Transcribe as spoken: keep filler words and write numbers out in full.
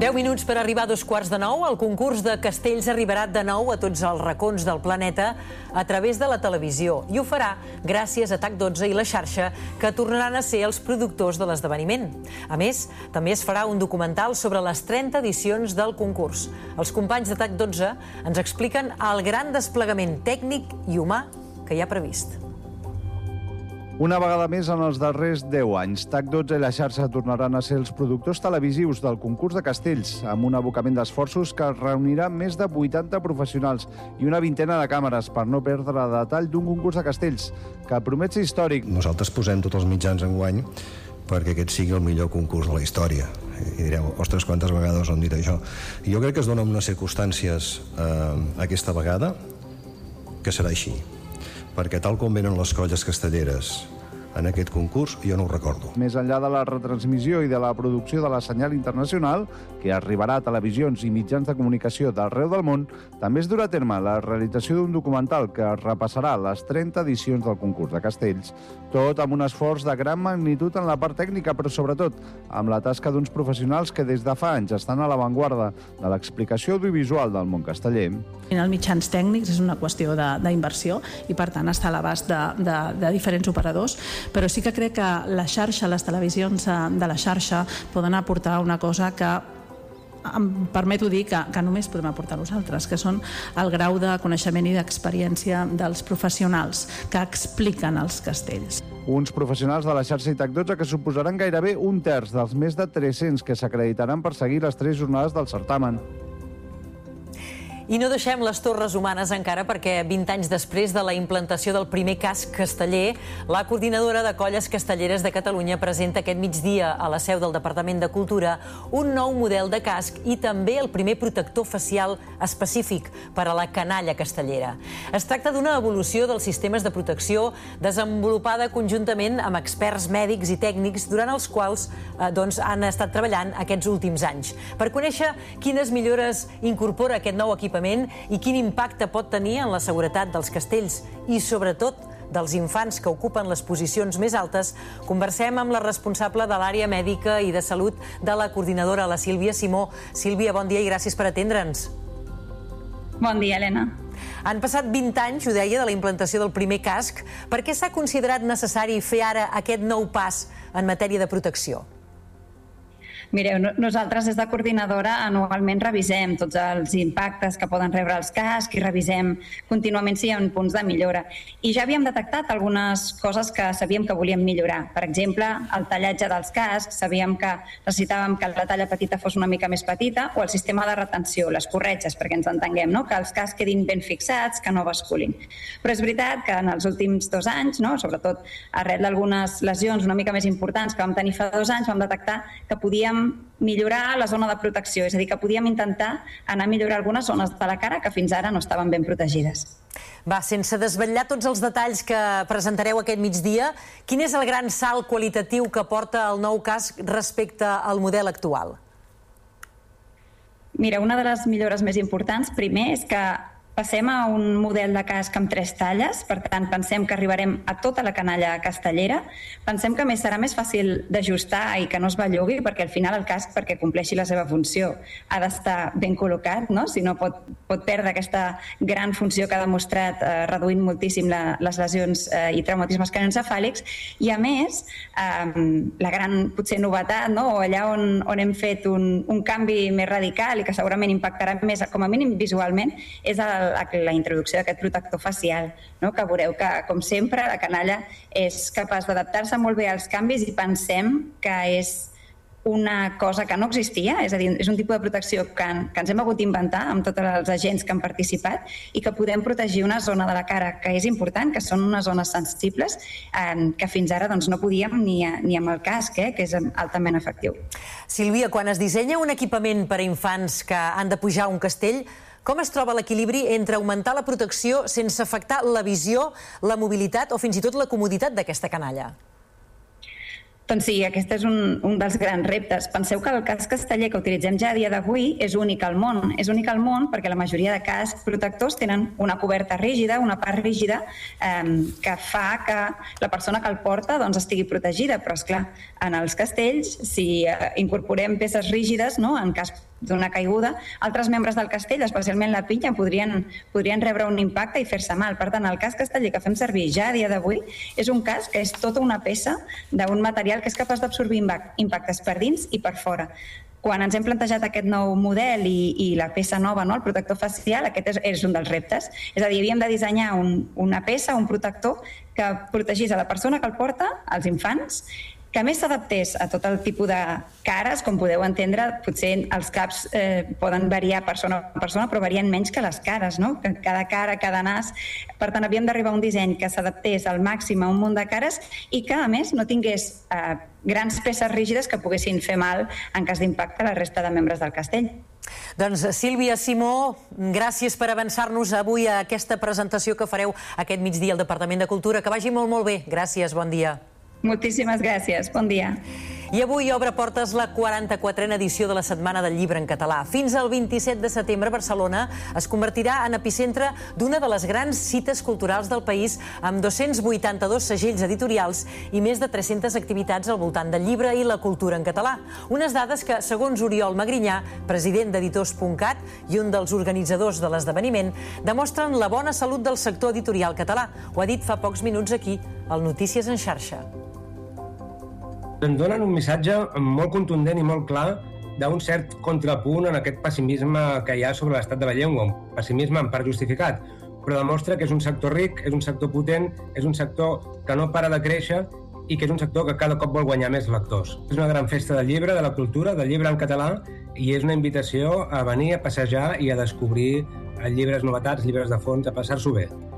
deu minuts per arribar a dos quarts de nou. El concurs de castells arribarà de nou a tots els racons del planeta a través de la televisió i ho farà gràcies a TAC dotze i la xarxa, que tornaran a ser els productors de l'esdeveniment. A més, també es farà un documental sobre les trenta edicions del concurs. Els companys de TAC dotze ens expliquen el gran desplegament tècnic i humà que hi ha previst. Una vegada més en els darrers deu anys, TAC dotze i la xarxa tornaran a ser els productors televisius del concurs de castells, amb un abocament d'esforços que reunirà més de vuitanta professionals i una vintena de càmeres per no perdre detall d'un concurs de castells, que promet ser històric. Nosaltres posem tots els mitjans enguany perquè aquest sigui el millor concurs de la història. I direu, ostres, quantes vegades han dit això? I jo crec que es donen unes circumstàncies eh, aquesta vegada que serà així. Perquè tal com venen les colles castelleres en aquest concurs, jo no ho recordo. Més enllà de la retransmissió i de la producció de la senyal internacional, que arribarà a televisions i mitjans de comunicació d'arreu del món, també es durà a terme la realització d'un documental que repassarà les trenta edicions del concurs de castells, tot amb un esforç de gran magnitud en la part tècnica, però sobretot amb la tasca d'uns professionals que des de fa anys estan a l'avantguarda de l'explicació audiovisual del món casteller. Els mitjans tècnics és una qüestió d'inversió i, per tant, està a l'abast de, de, de diferents operadors, però sí que crec que la xarxa, les televisions de la xarxa poden aportar una cosa que em permeto dir que, que només podem aportar nosaltres, que són el grau de coneixement i d'experiència dels professionals que expliquen els castells. Uns professionals de la xarxa i TAC dotze que suposaran gairebé un terç dels més de tres-cents que s'acreditaran per seguir les tres jornades del certamen. I no deixem les torres humanes encara, perquè vint anys després de la implantació del primer casc casteller, la coordinadora de colles castelleres de Catalunya presenta aquest migdia a la seu del Departament de Cultura un nou model de casc i també el primer protector facial específic per a la canalla castellera. Es tracta d'una evolució dels sistemes de protecció desenvolupada conjuntament amb experts mèdics i tècnics, durant els quals eh, doncs, han estat treballant aquests últims anys. Per conèixer quines millores incorpora aquest nou equipament i quin impacte pot tenir en la seguretat dels castells i, sobretot, dels infants que ocupen les posicions més altes, conversem amb la responsable de l'àrea mèdica i de salut de la coordinadora, la Sílvia Simó. Sílvia, bon dia i gràcies per atendre'ns. Bon dia, Helena. Han passat vint anys, ho deia, de la implantació del primer casc. Per què s'ha considerat necessari fer ara aquest nou pas en matèria de protecció? Mireu, nosaltres des de coordinadora anualment revisem tots els impactes que poden rebre els cascs i revisem contínuament si hi ha punts de millora. I ja havíem detectat algunes coses que sabíem que volíem millorar. Per exemple, el tallatge dels cascs, sabíem que necessitàvem que la talla petita fos una mica més petita, o el sistema de retenció, les corretges, perquè ens entenguem, no? Que els cascs quedin ben fixats, que no basculin. Però és veritat que en els últims dos anys, no? Sobretot arrel d'algunes lesions una mica més importants que vam tenir fa dos anys, vam detectar que podíem millorar la zona de protecció, és a dir, que podíem intentar anar a millorar algunes zones de la cara que fins ara no estaven ben protegides. Va, sense desvetllar tots els detalls que presentareu aquest migdia, quin és el gran salt qualitatiu que porta el nou casc respecte al model actual? Mira, una de les millores més importants, primer, és que passem a un model de casc amb tres talles, per tant, pensem que arribarem a tota la canalla castellera. Pensem que a més serà més fàcil d'ajustar i que no es bellugui, perquè al final el casc, perquè compleixi la seva funció, ha d'estar ben col·locat, no? Si no pot, pot perdre aquesta gran funció que ha demostrat eh, reduint moltíssim la, les lesions eh, i traumatismes cranioencefàlics. I a més, eh, la gran potser novetat, no? O allà on, on hem fet un, un canvi més radical i que segurament impactarà més, com a mínim visualment, és el la introducció d'aquest protector facial, no? Que veureu que, com sempre, la canalla és capaç d'adaptar-se molt bé als canvis i pensem que és una cosa que no existia, és a dir, és un tipus de protecció que, que ens hem hagut d'inventar amb tots els agents que han participat i que podem protegir una zona de la cara que és important, que són unes zones sensibles, eh, que fins ara doncs, no podíem ni, a, ni amb el casc, eh, que és altament efectiu. Sílvia, quan es dissenya un equipament per a infants que han de pujar un castell, com es troba l'equilibri entre augmentar la protecció sense afectar la visió, la mobilitat o fins i tot la comoditat d'aquesta canalla? Doncs sí, aquest és un, un dels grans reptes. Penseu que el casc casteller que utilitzem ja a dia d'avui és únic al món. És únic al món perquè la majoria de cascs protectors tenen una coberta rígida, una part rígida, eh, que fa que la persona que el porta doncs, estigui protegida. Però, esclar, en els castells, si eh, incorporem peces rígides, no, en cascs d'una caiguda, altres membres del castell, especialment la pinya, podrien, podrien rebre un impacte i fer-se mal. Per tant, el casc casteller que fem servir ja a dia d'avui és un casc que és tota una peça d'un material que és capaç d'absorbir impactes per dins i per fora. Quan ens hem plantejat aquest nou model i, i la peça nova, no, el protector facial, aquest és, és un dels reptes. És a dir, havíem de dissenyar un, una peça, un protector, que protegís a la persona que el porta, als infants, que a més s'adaptés a tot el tipus de cares, com podeu entendre, potser els caps eh, poden variar persona a persona, però varien menys que les cares, no? Cada cara, cada nas. Per tant, havíem d'arribar a un disseny que s'adaptés al màxim a un munt de cares i que, a més, no tingués eh, grans peces rígides que poguessin fer mal en cas d'impacte a la resta de membres del castell. Doncs Sílvia Simó, gràcies per avançar-nos avui a aquesta presentació que fareu aquest migdia al Departament de Cultura. Que vagi molt, molt bé. Gràcies, bon dia. Moltíssimes gràcies. Bon dia. I avui obre portes la quaranta-quatrena edició de la Setmana del Llibre en Català. Fins al vint-i-set de setembre, Barcelona es convertirà en epicentre d'una de les grans cites culturals del país, amb dos-cents vuitanta-dos segells editorials i més de tres-centes activitats al voltant del llibre i la cultura en català. Unes dades que, segons Oriol Magrinyà, president d'Editors punt cat i un dels organitzadors de l'esdeveniment, demostren la bona salut del sector editorial català. Ho ha dit fa pocs minuts aquí, al Notícies en xarxa. Ens donen un missatge molt contundent i molt clar d'un cert contrapunt en aquest pessimisme que hi ha sobre l'estat de la llengua, un pessimisme en part justificat, però demostra que és un sector ric, és un sector potent, és un sector que no para de créixer i que és un sector que cada cop vol guanyar més lectors. És una gran festa del llibre, de la cultura, del llibre en català, i és una invitació a venir a passejar i a descobrir llibres novetats, llibres de fons, a passar-s'ho bé.